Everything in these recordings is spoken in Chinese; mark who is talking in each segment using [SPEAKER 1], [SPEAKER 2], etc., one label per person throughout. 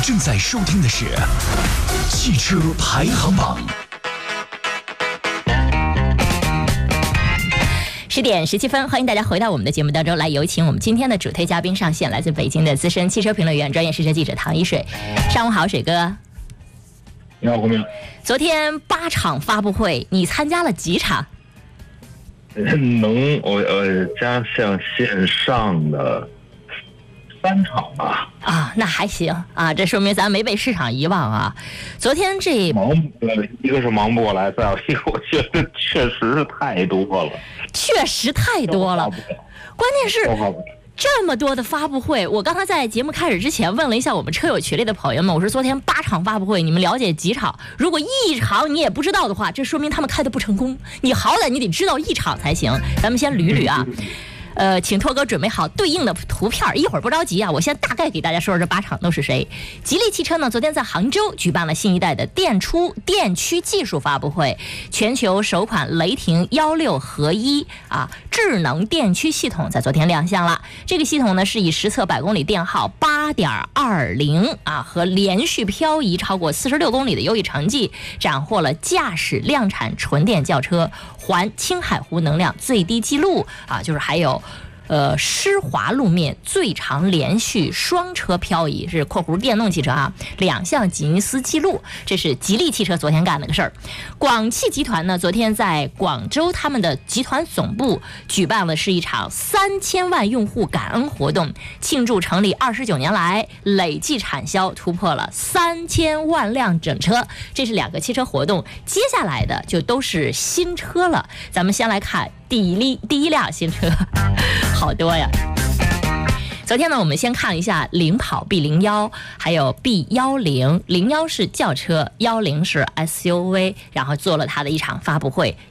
[SPEAKER 1] 正在收听的是汽车排行榜。
[SPEAKER 2] 10点17分，欢迎大家回到我们的节目当中来，有请我们今天的主推嘉宾上线，来自北京的资深汽车评论员、专业试车记者唐一水。上午好，水哥。
[SPEAKER 3] 你好，洪明。
[SPEAKER 2] 昨天8场发布会，你参加了几场？
[SPEAKER 3] 加上线上的3场吧。
[SPEAKER 2] 啊，那还行啊，这说明咱没被市场遗忘啊。昨天一
[SPEAKER 3] 个是忙不过来，再有一个我觉得确实是太多了。
[SPEAKER 2] 确实太多了，关键是这么多的发布会。我刚才在节目开始之前问了一下我们车友群里的朋友们，我说昨天8场发布会，你们了解几场？如果1场你也不知道的话，这说明他们开的不成功。你好歹你得知道1场才行。咱们先捋捋啊。请拓哥准备好对应的图片，一会儿不着急啊，我先大概给大家说说这8场都是谁。吉利汽车呢，昨天在杭州举办了新一代的电驱技术发布会，全球首款雷霆16合一智能电驱系统在昨天亮相了。这个系统呢是以实测百公里电耗8.20和连续漂移超过46公里的优异成绩，斩获了驾驶量产纯电轿车环青海湖能量最低纪录就是还有湿滑路面最长连续双车漂移，是括弧电动汽车2项吉尼斯纪录，这是吉利汽车昨天干的个事儿。广汽集团呢，昨天在广州他们的集团总部举办了是一场3000万用户感恩活动，庆祝成立29年来累计产销突破了3000万辆整车。这是2个汽车活动，接下来的就都是新车了。咱们先来看第一辆新车，好多呀。昨天呢，我们先看了一下领跑 B01， 还有 B10，01是轿车，10是 SUV， 然后做了它的一场发布会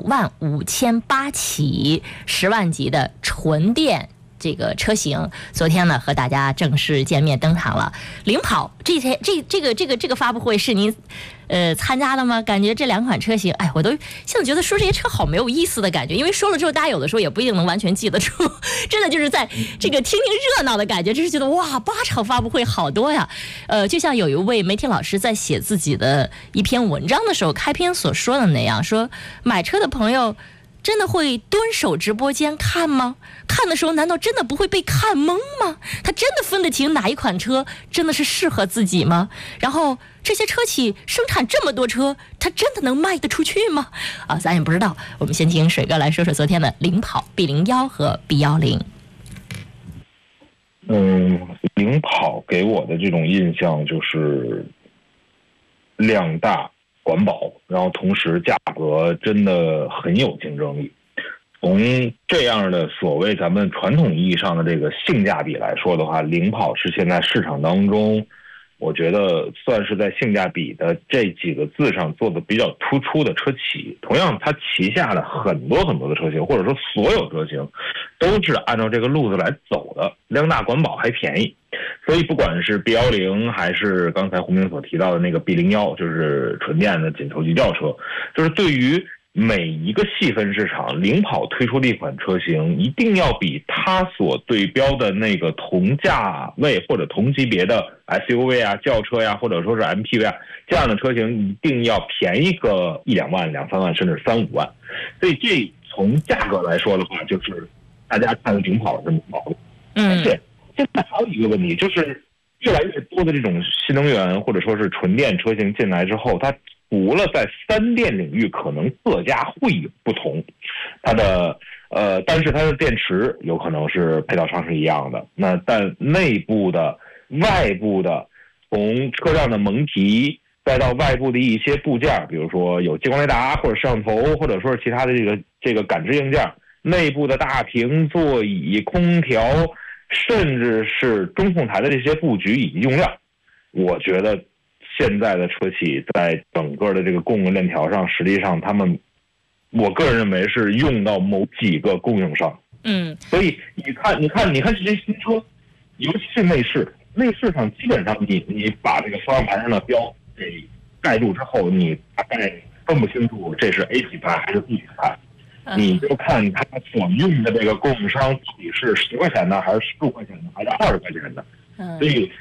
[SPEAKER 2] ，95800起10万级的纯电这个车型，昨天呢和大家正式见面登场了。领跑这个发布会是您参加的吗？感觉这2款车型，我都现在觉得说这些车好没有意思的感觉，因为说了之后，大家有的时候也不一定能完全记得住，真的就是在这个听听热闹的感觉，就是觉得哇，8场发布会好多呀。就像有一位媒体老师在写自己的一篇文章的时候，开篇所说的那样，说买车的朋友真的会蹲守直播间看吗？看的时候难道真的不会被看懵吗？他真的分得清哪一款车真的是适合自己吗？然后这些车企生产这么多车，它真的能卖得出去吗？咱也不知道。我们先听水哥来说说昨天的领跑 B01和 B10。
[SPEAKER 3] 领跑给我的这种印象就是量大管饱，然后同时价格真的很有竞争力。从这样的所谓咱们传统意义上的这个性价比来说的话，领跑是现在市场当中我觉得算是在性价比的这几个字上做的比较突出的车企。同样它旗下的很多的车型，或者说所有车型都是按照这个路子来走的，量大管饱还便宜。所以不管是 B10还是刚才洪明所提到的那个 B01， 就是纯电的紧凑级轿车，就是对于每一个细分市场，领跑推出的一款车型一定要比它所对标的那个同价位或者同级别的 SUV 轿车或者说是 MPV 这样的车型一定要便宜个1-2万、2-3万甚至3-5万。所以这从价格来说的话，就是大家看领跑是毛的。而且现在还有一个问题，就是越来越多的这种新能源或者说是纯电车型进来之后，它除了在3电领域可能各家会有不同，它的但是它的电池有可能是配套商是一样的。那但内部的、外部的，从车上的蒙皮再到外部的一些部件，比如说有激光雷达或者摄像头，或者说是其他的这个感知硬件，内部的大屏、座椅、空调，甚至是中控台的这些布局以及用料，我觉得现在的车企在整个的这个供应链条上，实际上他们，我个人认为是用到某几个供应商。所以你看这些新车，尤其是内饰上基本上你把这个方向盘上的标给盖住之后，你大概分不清楚这是 A 品牌还是 B 品牌。你就看它所用的这个供应商到底是10块钱的，还是15块钱的，还是20块钱的。所以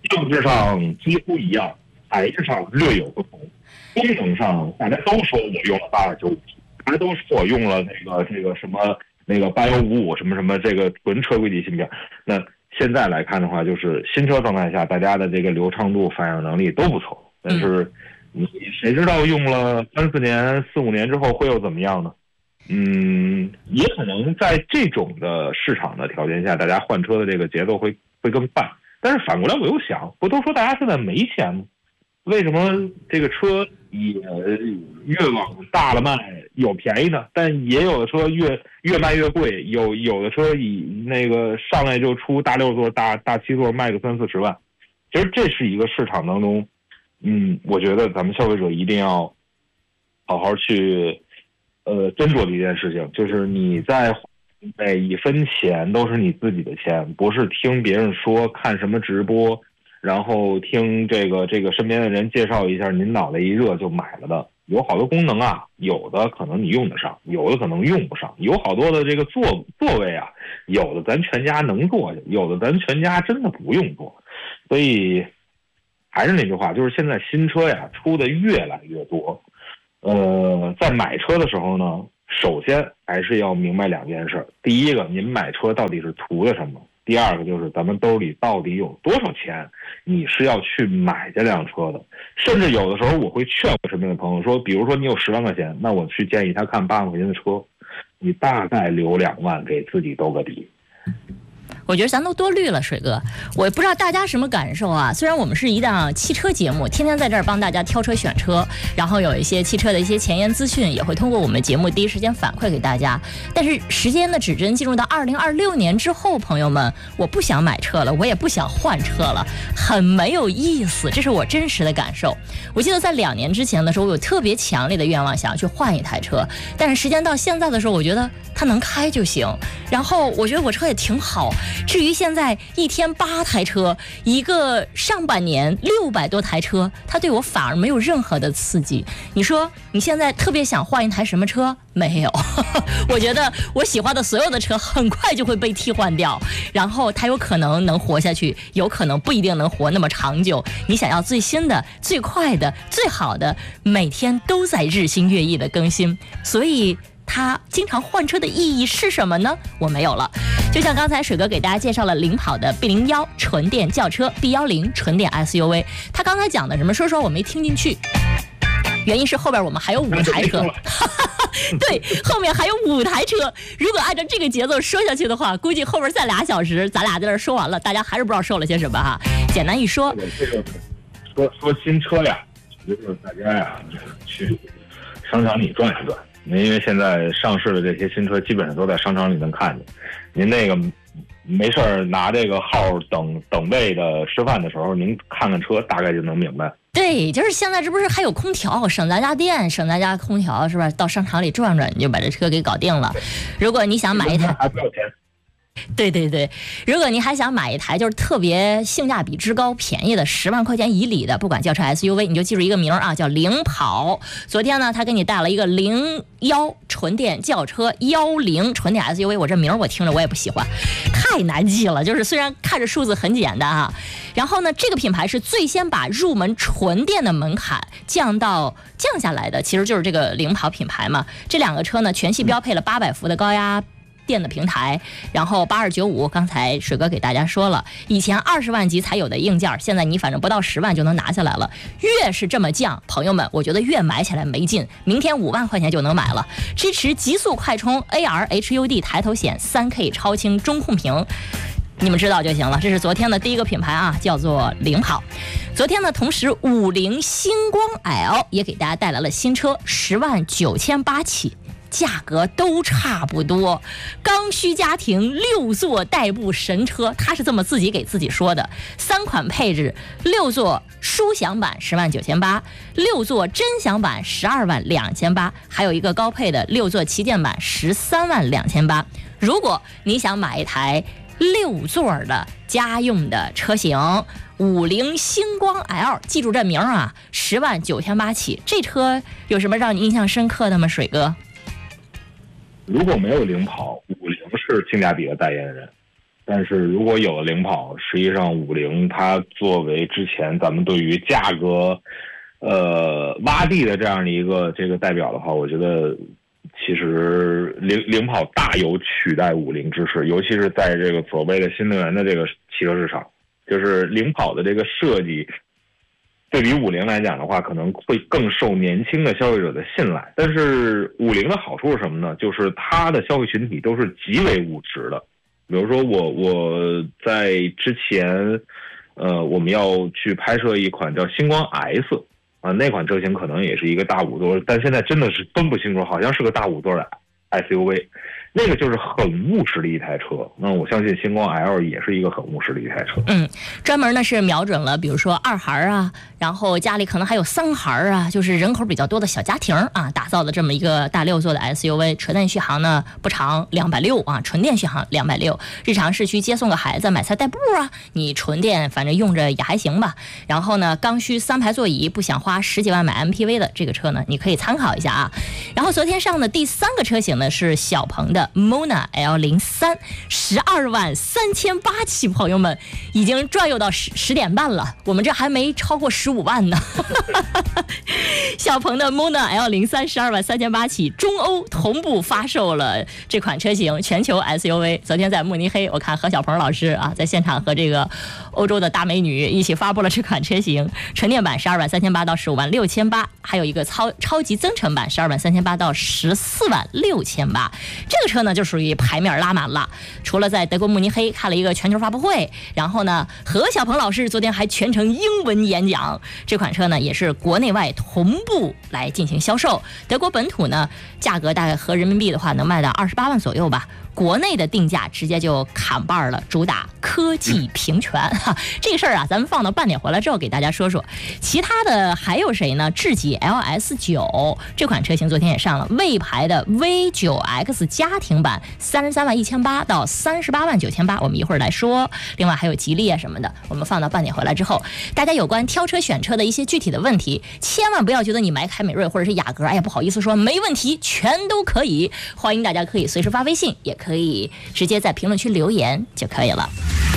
[SPEAKER 3] 政治上几乎一样，材质上略有不同，功能上大家都说我用了8295，大家都说我用了这个什么那个8155什么什么这个纯车规级芯片。那现在来看的话，就是新车状态下，大家的这个流畅度、反应能力都不错。但是你谁知道用了3、4年、4、5年之后会又怎么样呢？也可能在这种的市场的条件下，大家换车的这个节奏会更快。但是反过来我又想，不都说大家现在没钱吗？为什么这个车也越往大了卖有便宜的，但也有的车越卖越贵，有的车以那个上来就出大6座、大7座卖个30、40万。其实这是一个市场当中，我觉得咱们消费者一定要好好去斟酌的一件事情，就是你在每一分钱都是你自己的钱，不是听别人说看什么直播，然后听这个身边的人介绍一下，您脑袋一热就买了的。有好多功能啊，有的可能你用得上，有的可能用不上。有好多的这个座位啊，有的咱全家能坐下，有的咱全家真的不用坐。所以还是那句话，就是现在新车呀出的越来越多。在买车的时候呢，首先还是要明白2件事。第一个，您买车到底是图的什么？第二个就是咱们兜里到底有多少钱，你是要去买这辆车的。甚至有的时候我会劝我身边的朋友说，比如说你有10万块钱，那我去建议他看8万块钱的车，你大概留2万给自己兜个底。
[SPEAKER 2] 我觉得咱都多虑了，水哥。我不知道大家什么感受啊？虽然我们是一档汽车节目，天天在这儿帮大家挑车选车，然后有一些汽车的一些前沿资讯，也会通过我们节目第一时间反馈给大家。但是时间的指针进入到2026年之后，朋友们，我不想买车了，我也不想换车了，很没有意思，这是我真实的感受。我记得在2年之前的时候，我有特别强烈的愿望想要去换一台车，但是时间到现在的时候，我觉得它能开就行。然后我觉得我车也挺好。至于现在一天8台车，一个上半年600多台车，它对我反而没有任何的刺激。你说你现在特别想换一台什么车？没有。我觉得我喜欢的所有的车很快就会被替换掉，然后它有可能能活下去，有可能不一定能活那么长久。你想要最新的、最快的、最好的，每天都在日新月异的更新，所以它经常换车的意义是什么呢？我没有了。就像刚才水哥给大家介绍了领跑的 B01纯电轿车 B10纯电 SUV， 他刚才讲的什么？说实话我没听进去，原因是后边我们还有5台车。对，后面还有5台车。如果按照这个节奏说下去的话，估计后边再2小时，咱俩在这说完了，大家还是不知道说了些什么哈。简单一说，
[SPEAKER 3] 说新车呀，就是大家呀去商场里转一转。因为现在上市的这些新车基本上都在商场里能看见。您那个没事儿拿这个号等位的吃饭的时候，您看看车大概就能明白。
[SPEAKER 2] 对，就是现在这不是还有空调，省咱家电，省咱家空调，是吧？到商场里转转，你就把这车给搞定了。如果你想买一台，
[SPEAKER 3] 还不要钱。
[SPEAKER 2] 对对对，如果您还想买一台就是特别性价比之高、便宜的10万块钱以里的，不管轿车 SUV， 你就记住一个名啊，叫领跑。昨天呢，他给你带了一个01纯电轿车10纯电 SUV， 我这名我听着我也不喜欢，太难记了。就是虽然看着数字很简单啊，然后呢，这个品牌是最先把入门纯电的门槛降下来的，其实就是这个领跑品牌嘛。这2个车呢，全系标配了800伏的高压电的平台，然后8295，刚才水哥给大家说了，以前20万级才有的硬件，现在你反正不到10万就能拿下来了。越是这么降，朋友们，我觉得越买起来没劲。明天5万块钱就能买了，支持极速快充 AR HUD 抬头显 3K 超清中控屏。你们知道就行了。这是昨天的第一个品牌啊，叫做领跑。昨天呢，同时50星光 L 也给大家带来了新车，109800起。价格都差不多，刚需家庭6座代步神车，他是这么自己给自己说的。3款配置，6座舒享版109800，6座臻享版122800，还有一个高配的6座旗舰版132800。如果你想买一台6座的家用的车型，50星光 L， 记住这名啊，109800起。这车有什么让你印象深刻的吗，水哥？
[SPEAKER 3] 如果没有领跑，50是性价比的代言人， 但是如果有了领跑，实际上50它作为之前咱们对于价格洼地的这样的一个这个代表的话，我觉得其实领跑大有取代50之势，尤其是在这个所谓的新能源的这个汽车市场，就是领跑的这个设计对比50来讲的话，可能会更受年轻的消费者的信赖。但是50的好处是什么呢？就是它的消费群体都是极为务实的。比如说我在之前，我们要去拍摄一款叫星光 S 啊，那款车型可能也是一个大5座，但现在真的是分不清楚，好像是个大5座的 SUV。那个就是很务实的一台车，那我相信星光 L 也是一个很务实的一台车。
[SPEAKER 2] 专门呢是瞄准了，比如说2孩啊，然后家里可能还有3孩啊，就是人口比较多的小家庭啊，打造的这么一个大6座的 SUV。纯电续航呢不长260啊，纯电续航260，日常市区接送个孩子、买菜代步啊，你纯电反正用着也还行吧。然后呢，刚需3排座椅，不想花10几万买 MPV 的这个车呢，你可以参考一下啊。然后昨天上的第3个车型呢是小鹏的Mona L03，123800起，朋友们已经转悠到10点半了，我们这还没超过15万呢。小鹏的 Mona L03，123800起，中欧同步发售了这款车型，全球 SUV。昨天在慕尼黑，我看何小鹏老师啊在现场和这个欧洲的大美女一起发布了这款车型，纯电版123800到156800，还有一个超级增程版123800到146800。这个车呢就属于牌面拉满了，除了在德国慕尼黑看了一个全球发布会，然后呢何小鹏老师昨天还全程英文演讲。这款车呢也是国内外同步来进行销售，德国本土呢价格大概合人民币的话能卖到28万左右吧，国内的定价直接就砍半了，主打科技平权。这个事儿啊咱们放到半点回来之后给大家说说。其他的还有谁呢？智己 LS9 这款车型昨天也上了，魏牌的 V9X 家庭版331800到389800，我们一会儿来说。另外还有吉利啊什么的，我们放到半点回来之后，大家有关挑车选车的一些具体的问题，千万不要觉得你买凯美瑞或者是雅阁，哎呀不好意思说，没问题，全都可以。欢迎大家可以随时发微信，也可以直接在评论区留言就可以了。